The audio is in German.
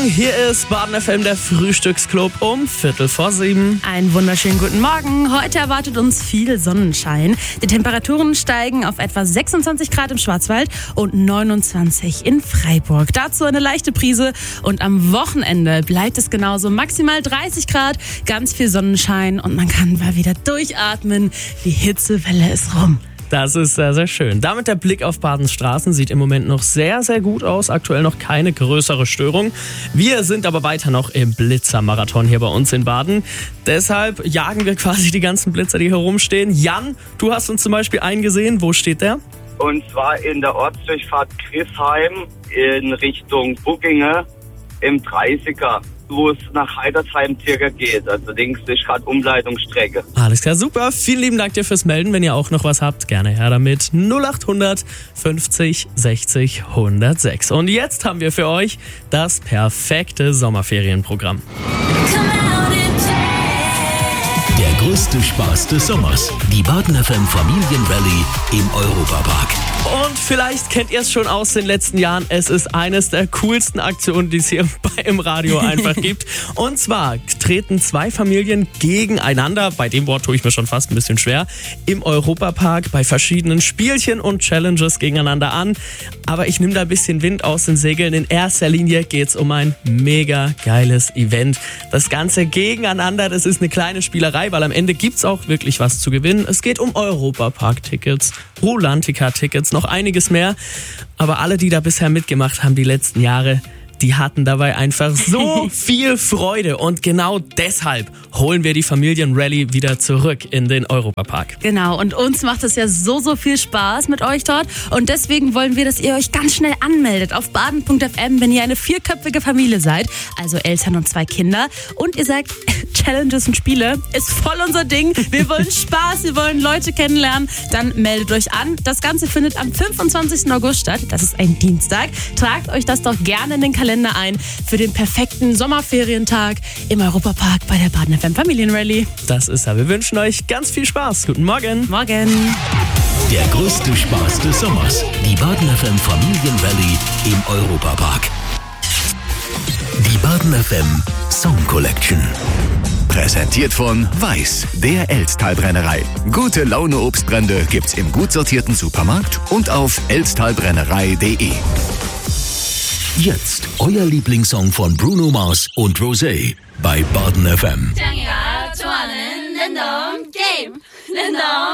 Morgen, hier ist Baden FM, der Frühstücksclub um 6:45. Einen wunderschönen guten Morgen. Heute erwartet uns viel Sonnenschein. Die Temperaturen steigen auf etwa 26 Grad im Schwarzwald und 29 in Freiburg. Dazu eine leichte Brise und am Wochenende bleibt es genauso. Maximal 30 Grad, ganz viel Sonnenschein und man kann mal wieder durchatmen. Die Hitzewelle ist rum. Das ist sehr, sehr schön. Damit der Blick auf Badens Straßen sieht im Moment noch sehr, sehr gut aus. Aktuell noch keine größere Störung. Wir sind aber weiter noch im Blitzermarathon hier bei uns in Baden. Deshalb jagen wir quasi die ganzen Blitzer, die hier rumstehen. Jan, du hast uns zum Beispiel einen gesehen. Wo steht der? Und zwar in der Ortsdurchfahrt Griesheim in Richtung Bugginge im 30er, wo es nach Heidersheim circa geht. Also links ist gerade Umleitungsstrecke. Alles klar, super. Vielen lieben Dank dir fürs Melden. Wenn ihr auch noch was habt, gerne her damit. 0800 50 60 106. Und jetzt haben wir für euch das perfekte Sommerferienprogramm. Der größte Spaß des Sommers. Die Baden FM Familienrallye im Europapark. Und vielleicht kennt ihr es schon aus den letzten Jahren. Es ist eines der coolsten Aktionen, die es hier im Radio einfach gibt. Und zwar treten zwei Familien gegeneinander, bei dem Wort tue ich mir schon fast ein bisschen schwer, im Europapark bei verschiedenen Spielchen und Challenges gegeneinander an. Aber ich nehme da ein bisschen Wind aus den Segeln. In erster Linie geht es um ein mega geiles Event. Das Ganze gegeneinander, das ist eine kleine Spielerei, weil am Ende gibt es auch wirklich was zu gewinnen. Es geht um Europapark-Tickets, Rulantica-Tickets, noch einiges mehr. Aber alle, die da bisher mitgemacht haben, die letzten Jahre, die hatten dabei einfach so viel Freude. Und genau deshalb holen wir die Familienrallye wieder zurück in den Europapark. Genau, und uns macht es ja so viel Spaß mit euch dort. Und deswegen wollen wir, dass ihr euch ganz schnell anmeldet auf baden.fm, wenn ihr eine 4-köpfige Familie seid, also Eltern und 2 Kinder. Und ihr sagt, Challenges und Spiele ist voll unser Ding. Wir wollen Spaß, wir wollen Leute kennenlernen. Dann meldet euch an. Das Ganze findet am 25. August statt. Das ist ein Dienstag. Tragt euch das doch gerne in den Kalender ein für den perfekten Sommerferientag im Europapark bei der Baden FM Familienrallye. Das ist er. Wir wünschen euch ganz viel Spaß. Guten Morgen. Morgen. Der größte Spaß des Sommers. Die Baden FM Familienrallye im Europapark. Die Baden FM Song Collection. Präsentiert von Weiß, der Elsttalbrennerei. Gute Laune Obstbrände gibt's im gut sortierten Supermarkt und auf elsttalbrennerei.de. Jetzt euer Lieblingssong von Bruno Mars und Rosé bei Baden FM. 짱이가 좋아하는 랜덤 게임 랜덤